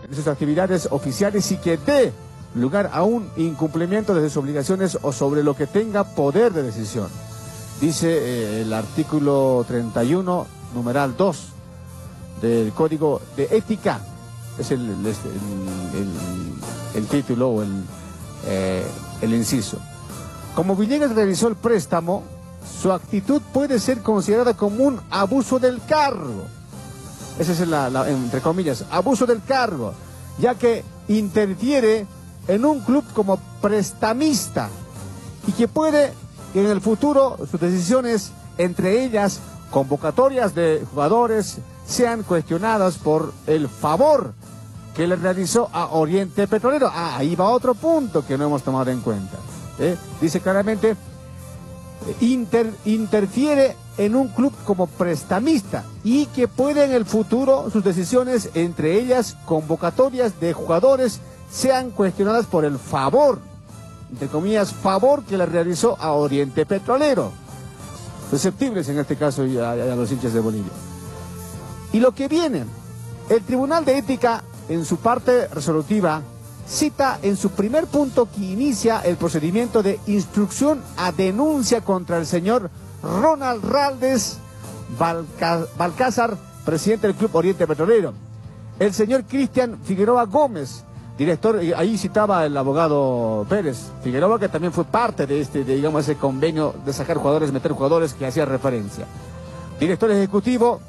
en sus actividades oficiales y que dé lugar a un incumplimiento de sus obligaciones o sobre lo que tenga poder de decisión. Dice el artículo 31, numeral 2 del Código de Ética. Es el título o el inciso. Como Villegas realizó el préstamo, su actitud puede ser considerada como un abuso del cargo. Ese es entre comillas, abuso del cargo, ya que interfiere en un club como prestamista y que puede en el futuro sus decisiones, entre ellas convocatorias de jugadores, sean cuestionadas por el favor que le realizó a Oriente Petrolero. Ahí va otro punto que no hemos tomado en cuenta. Dice claramente, interfiere en un club como prestamista y que puede en el futuro sus decisiones, entre ellas convocatorias de jugadores, sean cuestionadas por el favor, entre comillas, favor que le realizó a Oriente Petrolero. Susceptibles en este caso a los hinchas de Bolivia. Y lo que viene, el Tribunal de Ética en su parte resolutiva cita en su primer punto que inicia el procedimiento de instrucción a denuncia contra el señor Ronald Raldes Balcázar, presidente del Club Oriente Petrolero. El señor Cristian Figueroa Gómez, director, ahí citaba el abogado Pérez Figueroa, que también fue parte de ese convenio de sacar jugadores, meter jugadores que hacía referencia. Director ejecutivo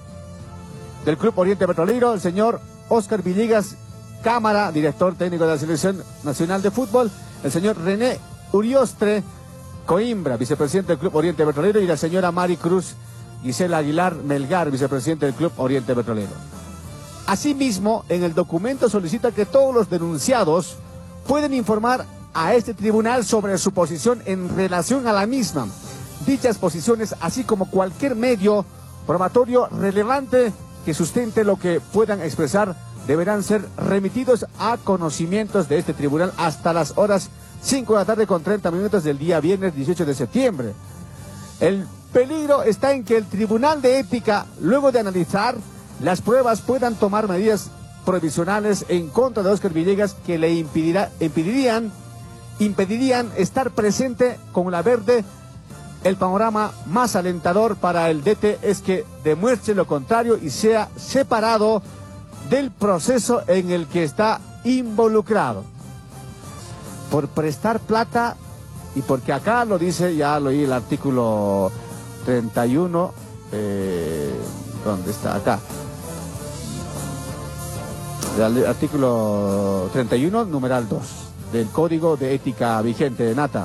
del Club Oriente Petrolero, el señor Oscar Villegas Cámara, director técnico de la Selección Nacional de Fútbol, el señor René Uriostre Coimbra, vicepresidente del Club Oriente Petrolero, y la señora Mari Cruz Gisela Aguilar Melgar, vicepresidente del Club Oriente Petrolero. Asimismo, en el documento solicita que todos los denunciados pueden informar a este tribunal sobre su posición en relación a la misma. Dichas posiciones, así como cualquier medio probatorio relevante que sustente lo que puedan expresar, deberán ser remitidos a conocimientos de este tribunal hasta las horas 5 de la tarde con 30 minutos del día viernes 18 de septiembre. El peligro está en que el Tribunal de Ética, luego de analizar las pruebas, puedan tomar medidas provisionales en contra de Oscar Villegas que le impedirían estar presente con la verde. El panorama más alentador para el DT es que demuestre lo contrario y sea separado del proceso en el que está involucrado. Por prestar plata, y porque acá lo dice, ya lo oí el artículo 31, ¿dónde está? Acá. El artículo 31, numeral 2, del Código de Ética vigente, Nata.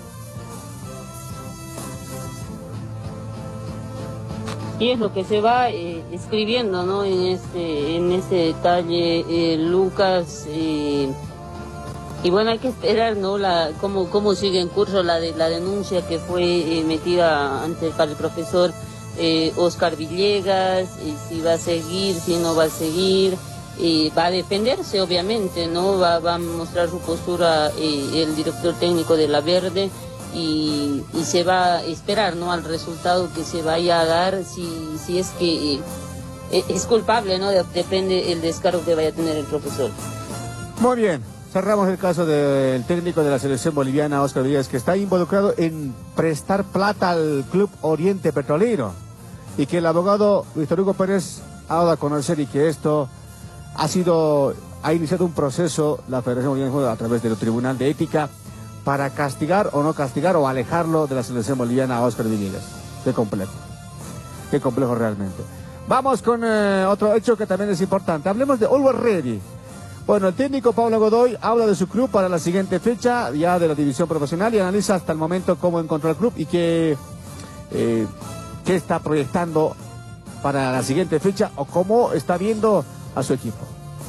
Y es lo que se va escribiendo, ¿no? En este detalle, Lucas. Y bueno, hay que esperar, ¿no? Cómo sigue en curso la denuncia que fue metida para el profesor Oscar Villegas, si va a seguir, si no va a seguir. Va a defenderse, obviamente, ¿no? Va a mostrar su postura el director técnico de la Verde. Y se va a esperar, ¿no?, al resultado que se vaya a dar, si es que es culpable, ¿no? Depende el descargo que vaya a tener el profesor. Muy bien, cerramos el caso del técnico de la selección boliviana, Oscar Villegas, que está involucrado en prestar plata al Club Oriente Petrolero, y que el abogado Víctor Hugo Pérez ha dado a conocer y que esto ha iniciado un proceso, la Federación Boliviana, a través del Tribunal de Ética, para castigar o no castigar o alejarlo de la selección boliviana a Oscar Villegas. Qué complejo realmente. Vamos con otro hecho que también es importante. Hablemos de Always Ready. Bueno, el técnico Pablo Godoy habla de su club para la siguiente fecha, ya de la división profesional, y analiza hasta el momento cómo encontró el club y qué está proyectando para la siguiente fecha o cómo está viendo a su equipo.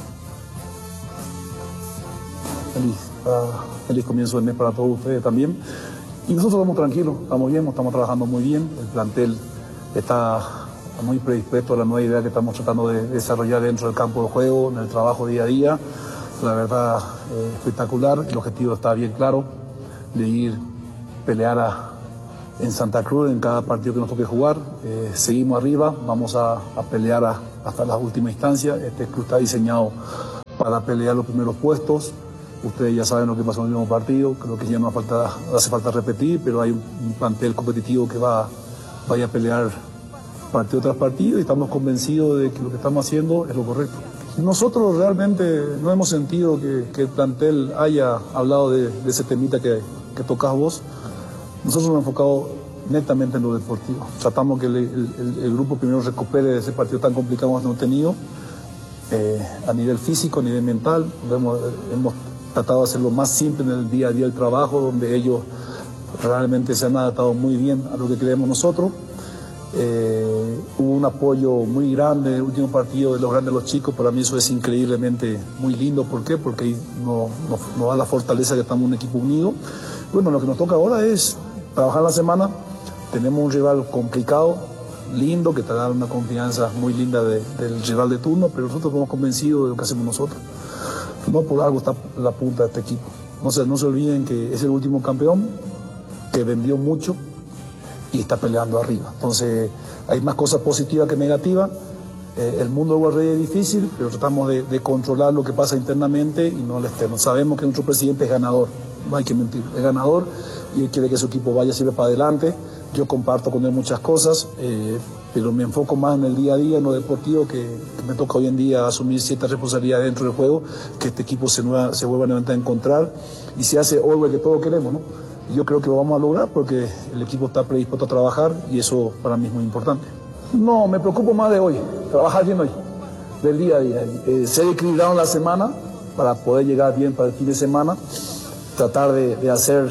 Feliz comienzo del mes para todos ustedes también. Y nosotros estamos tranquilos, estamos bien, estamos trabajando muy bien. El plantel está muy predispuesto a la nueva idea que estamos tratando de desarrollar dentro del campo de juego, en el trabajo día a día. La verdad, espectacular. El objetivo está bien claro, de pelear en Santa Cruz en cada partido que nos toque jugar. Seguimos arriba, vamos a pelear hasta la última instancia. Este club está diseñado para pelear los primeros puestos. Ustedes ya saben lo que pasó en el último partido, creo que ya no hace falta repetir, pero hay un plantel competitivo que vaya a pelear partido tras partido y estamos convencidos de que lo que estamos haciendo es lo correcto. Nosotros realmente no hemos sentido que el plantel haya hablado de ese temita que tocas vos. Nosotros nos hemos enfocado netamente en lo deportivo. Tratamos que el grupo primero recupere de ese partido tan complicado que hemos tenido, a nivel físico, a nivel mental. Hemos tratado de hacerlo más simple en el día a día del trabajo, donde ellos realmente se han adaptado muy bien a lo que queremos nosotros. Hubo un apoyo muy grande en el último partido de los grandes de los chicos. Para mí eso es increíblemente muy lindo. ¿Por qué? Porque ahí nos da la fortaleza que estamos un equipo unido. Bueno, lo que nos toca ahora es trabajar la semana. Tenemos un rival complicado, lindo, que te da una confianza muy linda del rival de turno, pero nosotros estamos convencidos de lo que hacemos nosotros. No por algo está la punta de este equipo. No se olviden que es el último campeón, que vendió mucho y está peleando arriba. Entonces hay más cosas positivas que negativas. El mundo de Guarrey es difícil, pero tratamos de controlar lo que pasa internamente y no al externo. Sabemos que nuestro presidente es ganador, no hay que mentir, es ganador y él quiere que su equipo vaya siempre para adelante. Yo comparto con él muchas cosas, pero me enfoco más en el día a día, en lo deportivo, que me toca hoy en día asumir cierta responsabilidad dentro del juego, que este equipo se vuelva nuevamente a encontrar y se hace algo que todos queremos, ¿no? Yo creo que lo vamos a lograr porque el equipo está predispuesto a trabajar y eso para mí es muy importante. No, me preocupo más de hoy, trabajar bien hoy, del día a día. Ser equilibrado en la semana para poder llegar bien para el fin de semana, tratar de hacer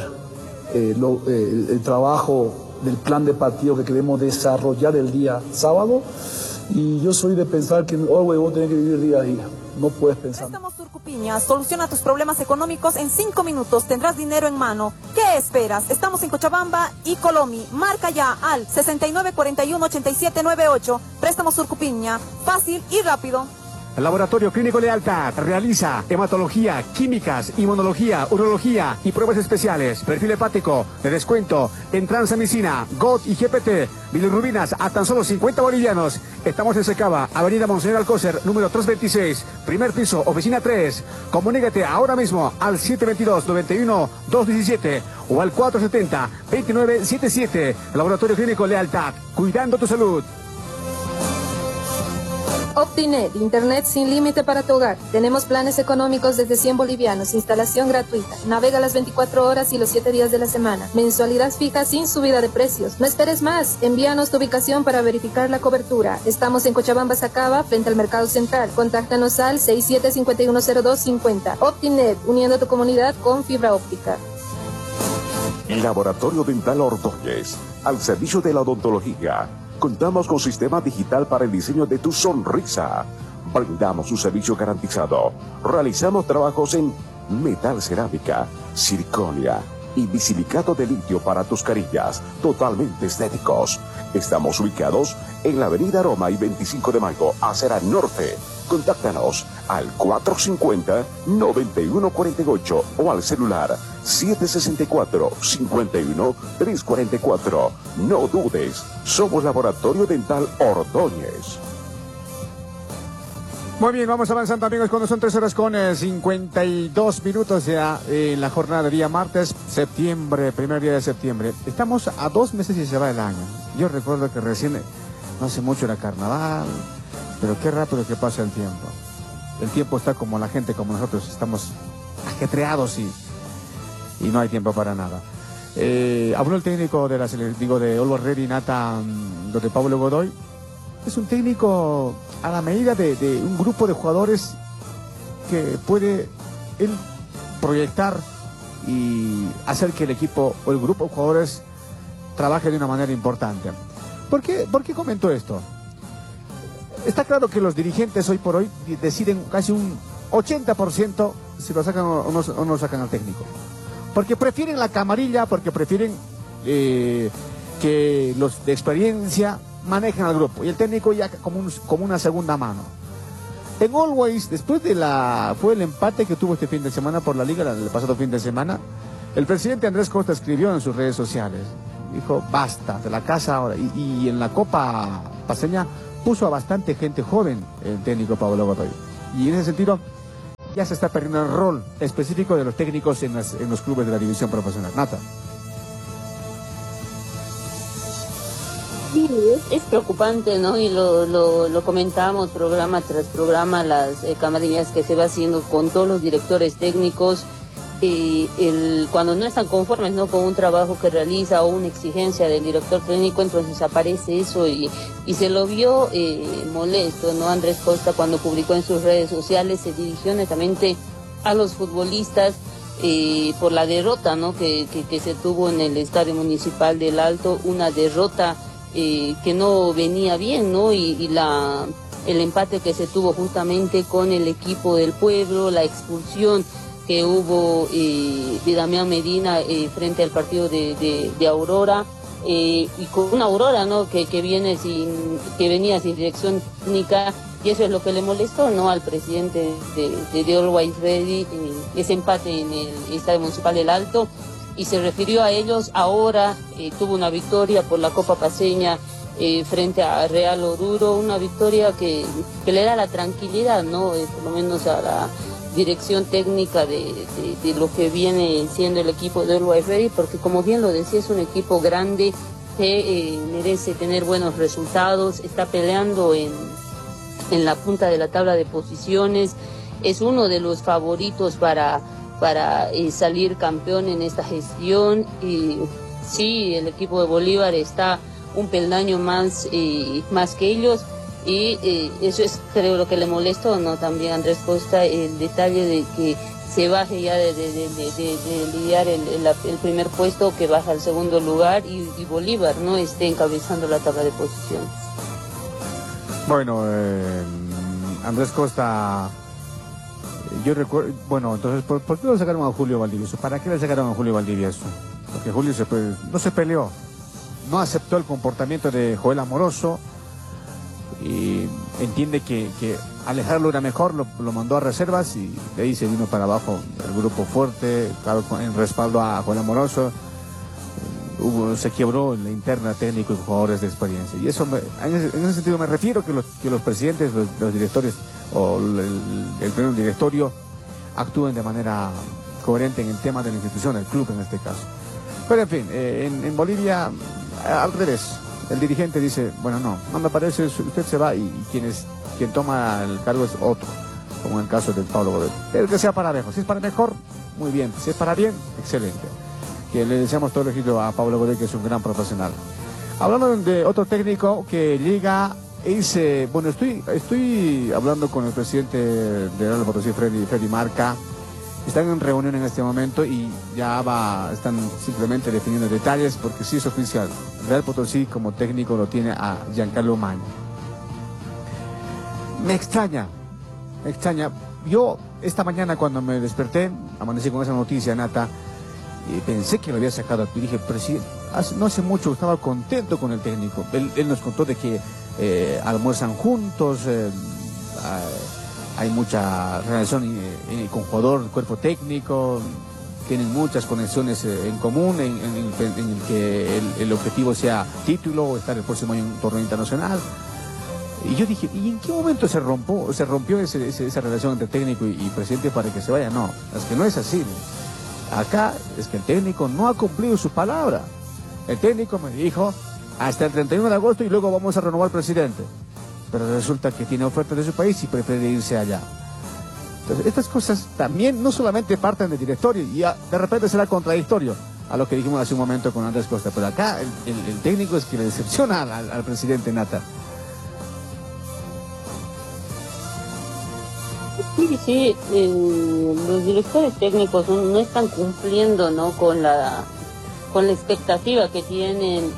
el trabajo del plan de partido que queremos desarrollar el día sábado. Y yo soy de pensar que hoy vos tenés que vivir día a día. No puedes pensar. Préstamos Turcupiña, soluciona tus problemas económicos en 5 minutos, tendrás dinero en mano. ¿Qué esperas? Estamos en Cochabamba y Colomi. Marca ya al 6941-8798. Préstamos Turcupiña, fácil y rápido. El Laboratorio Clínico Lealtad realiza hematología, químicas, inmunología, urología y pruebas especiales. Perfil hepático de descuento en transamicina, GOT y GPT. Bilirrubinas a tan solo 50 bolivianos. Estamos en Secaba, Avenida Monseñor Alcócer, número 326, primer piso, oficina 3. Comunícate ahora mismo al 722-91-217 o al 470-2977. Laboratorio Clínico Lealtad, cuidando tu salud. Optinet, internet sin límite para tu hogar. Tenemos planes económicos desde 100 bolivianos, instalación gratuita. Navega las 24 horas y los 7 días de la semana. Mensualidad fija sin subida de precios. No esperes más. Envíanos tu ubicación para verificar la cobertura. Estamos en Cochabamba, Sacaba, frente al Mercado Central. Contáctanos al 67510250. Optinet, uniendo tu comunidad con fibra óptica. Laboratorio Dental Ordóñez, al servicio de la odontología. Contamos con sistema digital para el diseño de tu sonrisa. Brindamos un servicio garantizado. Realizamos trabajos en metal cerámica, circonia y bisilicato de litio para tus carillas, totalmente estéticos. Estamos ubicados en la avenida Roma y 25 de Mayo, acera norte. Contáctanos al 450-9148 o al celular 764-51-344. No dudes, somos Laboratorio Dental Ordóñez. Muy bien, vamos avanzando, amigos, cuando son 3 horas con 52 minutos ya en la jornada de día martes, septiembre, primer día de septiembre. Estamos a 2 meses y se va el año. Yo recuerdo que recién, no hace mucho era carnaval, pero qué rápido que pasa el tiempo. El tiempo está como la gente, como nosotros, estamos ajetreados y no hay tiempo para nada. Habló el técnico de de Always Ready, Nathan, de Pablo Godoy. Es un técnico a la medida de un grupo de jugadores que puede él proyectar y hacer que el equipo o el grupo de jugadores trabaje de una manera importante. ¿Por qué comento esto? Está claro que los dirigentes hoy por hoy deciden casi un 80% si lo sacan o no sacan al técnico. Porque prefieren la camarilla, porque prefieren que los de experiencia manejen al grupo. Y el técnico ya como una segunda mano. En Always, después fue el empate que tuvo este fin de semana por la Liga, el pasado fin de semana, el presidente Andrés Costa escribió en sus redes sociales. Dijo, basta, de la casa ahora. Y en la Copa Paceña puso a bastante gente joven el técnico Pablo Godoy. Y en ese sentido, ya se está perdiendo el rol específico de los técnicos en los clubes de la división profesional. Nata. Sí, es preocupante, ¿no? Y lo comentamos programa tras programa, las camarillas que se va haciendo con todos los directores técnicos, cuando no están conformes, ¿no?, con un trabajo que realiza o una exigencia del director técnico, entonces aparece eso y se lo vio molesto, ¿no? Andrés Costa, cuando publicó en sus redes sociales, se dirigió netamente a los futbolistas por la derrota, ¿no?, que se tuvo en el Estadio Municipal del Alto, una derrota que no venía bien, ¿no? Y el empate que se tuvo justamente con el equipo del pueblo, la expulsión que hubo de Damián Medina frente al partido de Aurora, y con una Aurora, ¿no?, que venía sin dirección técnica, y eso es lo que le molestó, ¿no?, al presidente de Always Ready, ese empate en el Estadio Municipal del Alto, y se refirió a ellos. Ahora tuvo una victoria por la Copa Paceña frente a Real Oruro, una victoria que le da la tranquilidad, ¿no?, por lo menos a la dirección técnica de lo que viene siendo el equipo de Always Ready, porque como bien lo decía, es un equipo grande que merece tener buenos resultados, está peleando en la punta de la tabla de posiciones, es uno de los favoritos para salir campeón en esta gestión. Y sí, el equipo de Bolívar está un peldaño más que ellos, y eso es, creo, lo que le molestó, ¿no?, también a Andrés Costa, el detalle de que se baje ya de lidiar el primer puesto, que baja al segundo lugar, y Bolívar no esté encabezando la tabla de posiciones. Bueno, Andrés Costa, yo recuerdo, bueno, entonces, ¿por qué lo sacaron a Julio Valdivieso? ¿Para qué le sacaron a Julio Valdivieso? Porque Julio no se peleó, no aceptó el comportamiento de Joel Amoroso, y entiende que alejarlo era mejor, lo mandó a reservas, y de ahí se vino para abajo el grupo fuerte, claro, en respaldo a Joel Amoroso. Se quebró en la interna técnico y jugadores de experiencia, y eso en ese sentido me refiero, que los presidentes, los directores o el pleno directorio actúen de manera coherente en el tema de la institución, el club en este caso. Pero en fin, en Bolivia al revés, el dirigente dice, bueno, no me parece, usted se va, y quien toma el cargo es otro, como en el caso del Pablo Godoy. Pero que sea para mejor, si es para mejor, muy bien, si es para bien, excelente. Que le deseamos todo el éxito a Pablo Godoy, que es un gran profesional. Hablando de otro técnico que llega e dice, bueno, estoy hablando con el presidente de Real Potosí, Freddy Marca. Están en reunión en este momento y ya están simplemente definiendo detalles, porque sí es oficial. Real Potosí como técnico lo tiene a Giancarlo Maña. Me extraña. Yo esta mañana, cuando me desperté, amanecí con esa noticia, Nata, y pensé que lo había sacado. Y dije, presidente, no hace mucho estaba contento con el técnico. Él nos contó de que almuerzan juntos, hay mucha relación con jugador, cuerpo técnico, tienen muchas conexiones en común, en el que el objetivo sea título o estar el próximo año en un torneo internacional. Y yo dije, ¿y en qué momento se rompió esa relación entre técnico y presidente para que se vaya? No, es que no es así. Acá es que el técnico no ha cumplido su palabra. El técnico me dijo hasta el 31 de agosto y luego vamos a renovar al presidente. Pero resulta que tiene ofertas de su país y prefiere irse allá. Entonces, estas cosas también no solamente parten del directorio, y de repente será contradictorio a lo que dijimos hace un momento con Andrés Costa, pero acá el técnico es que le decepciona al presidente, Nata. Sí, los directores técnicos no están cumpliendo, ¿no?, con la expectativa que tienen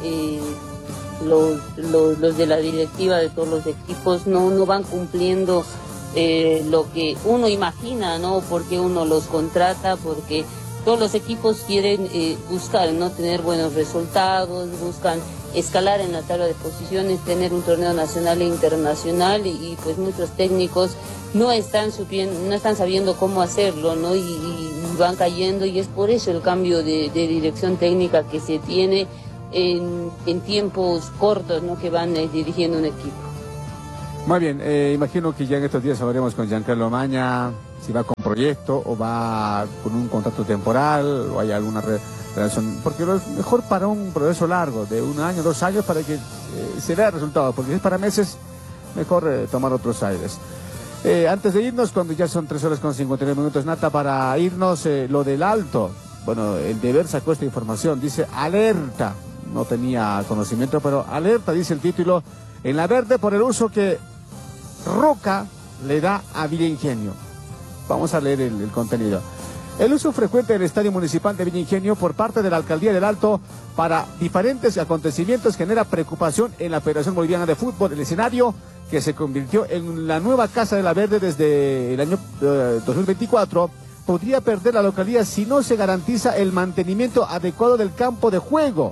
los de la directiva de todos los equipos. No van cumpliendo lo que uno imagina, ¿no?, porque uno los contrata, porque todos los equipos quieren buscar, ¿no?, tener buenos resultados, buscan escalar en la tabla de posiciones, tener un torneo nacional e internacional, y pues muchos técnicos no están sabiendo cómo hacerlo, ¿no?, y van cayendo, y es por eso el cambio de dirección técnica que se tiene en tiempos cortos, ¿no?, que van dirigiendo un equipo. Muy bien, imagino que ya en estos días hablaremos con Giancarlo Maña, si va con proyecto o va con un contrato temporal o hay alguna relación, porque es mejor para un proceso largo, de 1 año, 2 años, para que se vea resultados, porque si es para meses, mejor tomar otros aires. Antes de irnos, cuando ya son 3 horas con 59 minutos, Nata, para irnos, lo del Alto. Bueno, el Deber sacó esta información, dice alerta, no tenía conocimiento, pero alerta, dice el título, en la Verde por el uso que Roca le da a Villa Ingenio. Vamos a leer el contenido. El uso frecuente del Estadio Municipal de Villa Ingenio por parte de la Alcaldía del Alto para diferentes acontecimientos genera preocupación en la Federación Boliviana de Fútbol. El escenario que se convirtió en la nueva Casa de la Verde desde el año 2024 podría perder la localidad si no se garantiza el mantenimiento adecuado del campo de juego.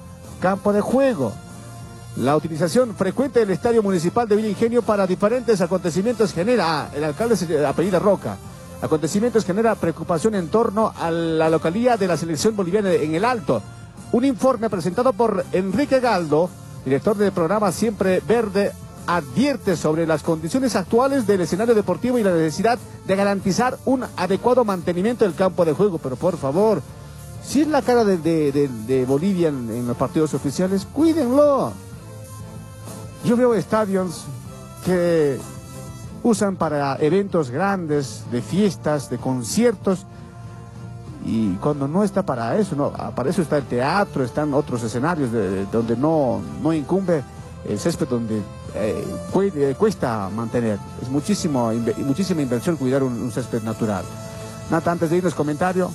La utilización frecuente del Estadio Municipal de Villa Ingenio para diferentes acontecimientos genera, el alcalde se apellida Roca, acontecimientos genera preocupación en torno a la localidad de la selección boliviana en el Alto. Un informe presentado por Enrique Galdo, director del programa Siempre Verde, advierte sobre las condiciones actuales del escenario deportivo y la necesidad de garantizar un adecuado mantenimiento del campo de juego. Pero por favor, si es la cara de Bolivia en los partidos oficiales, cuídenlo. Yo veo estadios que usan para eventos grandes, de fiestas, de conciertos, y cuando no está para eso, no, para eso está el teatro, están otros escenarios donde no incumbe el césped, donde cuesta mantener. Es muchísima inversión cuidar un césped natural. Nata, antes de irnos, comentario.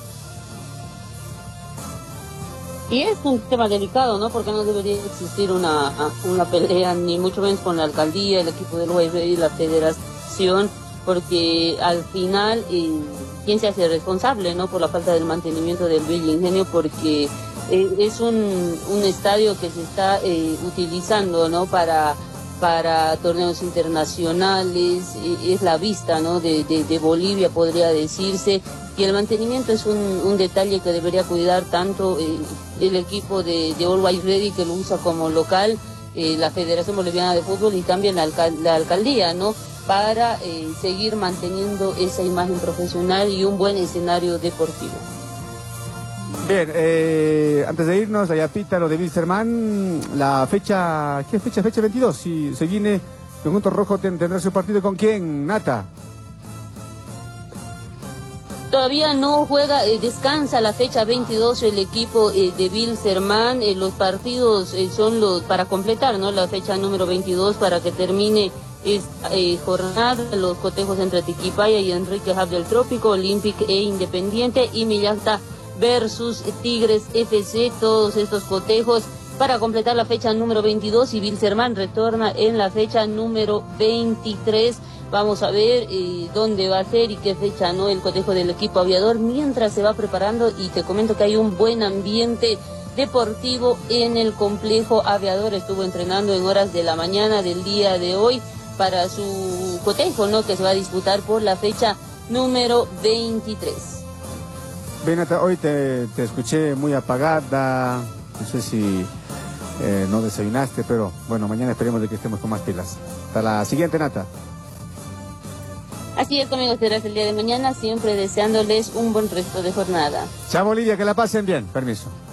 Y es un tema delicado, ¿no? Porque no debería existir una pelea, ni mucho menos con la alcaldía, el equipo del UAV y la federación, porque al final, ¿quién se hace responsable, no? Por la falta del mantenimiento del Villa Ingenio, porque es un estadio que se está utilizando, ¿no? Para torneos internacionales, es la vista, ¿no? de Bolivia, podría decirse. Y el mantenimiento es un detalle que debería cuidar tanto el equipo de Always Ready, que lo usa como local, la Federación Boliviana de Fútbol y también la alcaldía, ¿no? Para seguir manteniendo esa imagen profesional y un buen escenario deportivo. Bien, antes de irnos, la yapita, lo de Wilstermann, la fecha, ¿qué fecha? Fecha 22, si se viene el conjunto rojo, tendrá su partido con quién, Nata. Todavía no juega, descansa la fecha 22 el equipo de Wilstermann. Los partidos son los para completar, ¿no? La fecha número 22 para que termine esta jornada. Los cotejos entre Tiquipaya y Enrique Hub del Trópico, Olympic e Independiente, y Millacta versus Tigres FC. Todos estos cotejos para completar la fecha número 22, y Wilstermann retorna en la fecha número 23. Vamos a ver dónde va a ser y qué fecha, ¿no? El cotejo del equipo aviador, mientras se va preparando, y te comento que hay un buen ambiente deportivo en el complejo aviador. Estuvo entrenando en horas de la mañana del día de hoy para su cotejo, ¿no? Que se va a disputar por la fecha número 23. Benata, hoy te escuché muy apagada, no sé si no desayunaste, pero bueno, mañana esperemos de que estemos con más pilas. Hasta la siguiente, Nata. Así es, amigos, será el día de mañana, siempre deseándoles un buen resto de jornada. Chao, Bolivia, que la pasen bien. Permiso.